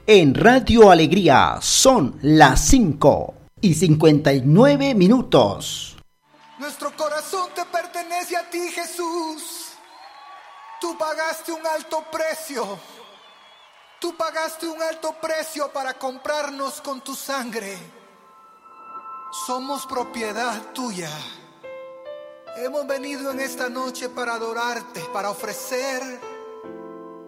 En Radio Alegría son las 5:59. Nuestro corazón te pertenece a ti, Jesús. Tú pagaste un alto precio. Tú pagaste un alto precio para comprarnos con tu sangre. Somos propiedad tuya. Hemos venido en esta noche para adorarte, para ofrecer